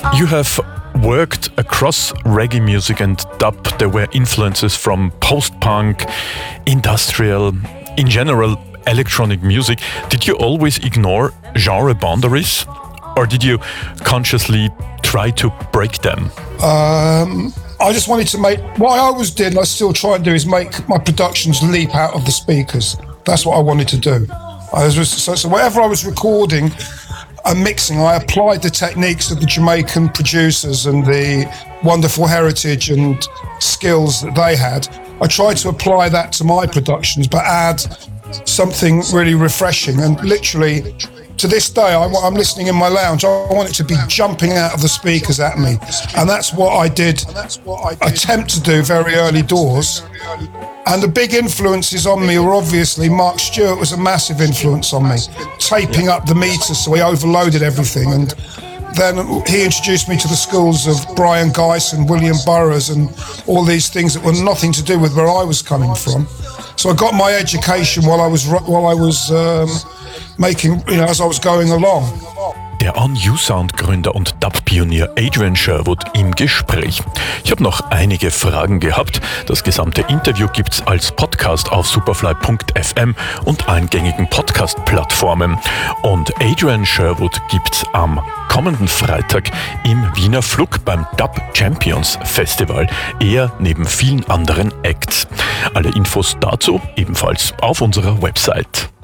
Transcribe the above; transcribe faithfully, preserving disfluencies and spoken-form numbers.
You have worked across reggae music and dub. There were influences from post-punk, industrial, in general, electronic music. Did you always ignore genre boundaries? Or did you consciously try to break them? Um, I just wanted to make, what I always did, and I still try and do, is make my productions leap out of the speakers. That's what I wanted to do. I was just, so, so whatever I was recording and mixing, I applied the techniques of the Jamaican producers and the wonderful heritage and skills that they had. I tried to apply that to my productions, but add something really refreshing. And literally, to this day, I, I'm listening in my lounge, I want it to be jumping out of the speakers at me. And that's what I did attempt to do very early doors. And the big influences on me were obviously Mark Stewart was a massive influence on me, taping up the meters so he overloaded everything. And then he introduced me to the schools of Brian Geiss and William Burroughs and all these things that were nothing to do with where I was coming from. So I got my education while I was while I was um, making, you know, as I was going along. Der On You Sound Gründer und Dub-Pionier Adrian Sherwood im Gespräch. Ich habe noch einige Fragen gehabt. Das gesamte Interview gibt's als Podcast auf superfly punkt f m und allen gängigen Podcast-Plattformen. Und Adrian Sherwood gibt's am kommenden Freitag im Wiener Flug beim Dub Champions Festival. Er neben vielen anderen Acts. Alle Infos dazu ebenfalls auf unserer Website.